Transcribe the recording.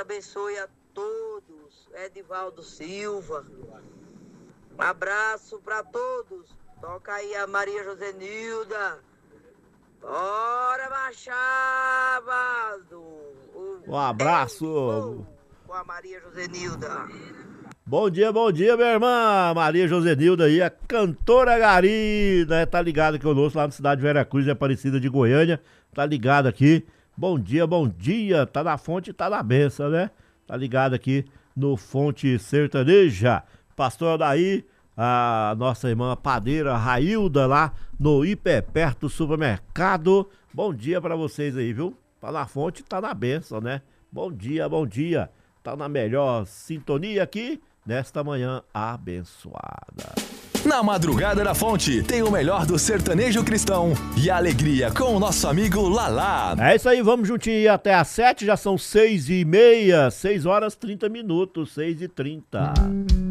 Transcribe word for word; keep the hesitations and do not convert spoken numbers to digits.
abençoe a todos. Edivaldo Silva. Um abraço para todos. Toca aí a Maria Josenilda. Bora, Machado. Um abraço. Com a Maria Josenilda. Bom dia, bom dia, minha irmã Maria Josenilda aí, a cantora Gari, né? Tá ligada conosco lá na cidade de Veracruz, Aparecida de Goiânia. Tá ligado aqui. Bom dia, bom dia. Tá na fonte, tá na benção, né? Tá ligado aqui no Fonte Sertaneja. Pastor Daí, a nossa irmã padeira Railda lá no Hiper Perto Supermercado. Bom dia pra vocês aí, viu? Tá na fonte, tá na benção, né? Bom dia, bom dia. Tá na melhor sintonia aqui nesta manhã abençoada. Na Madrugada da Fonte, tem o melhor do sertanejo cristão e a alegria com o nosso amigo Lalá. É isso aí, vamos juntinho até às sete, já são seis e meia, seis horas trinta minutos, seis e trinta.